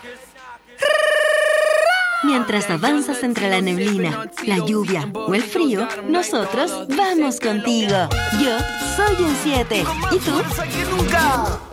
Mientras avanzas entre la neblina, la lluvia o el frío, nosotros vamos contigo. Yo soy un 7. ¿Y tú?